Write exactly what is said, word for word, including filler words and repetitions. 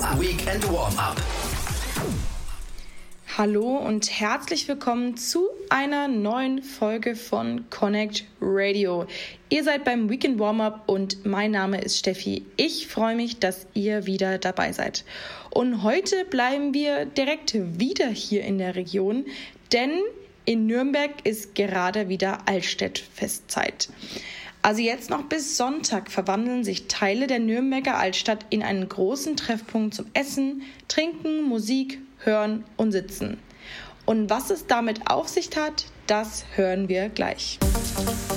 Weekend Warm-Up. Hallo und herzlich willkommen zu einer neuen Folge von Connect Radio. Ihr seid beim Weekend Warm-Up und mein Name ist Steffi. Ich freue mich, dass ihr wieder dabei seid. Und heute bleiben wir direkt wieder hier in der Region, denn in Nürnberg ist gerade wieder Altstädt-Festzeit. Also jetzt noch bis Sonntag verwandeln sich Teile der Nürnberger Altstadt in einen großen Treffpunkt zum Essen, Trinken, Musik, Hören und Sitzen. Und was es damit auf sich hat, das hören wir gleich.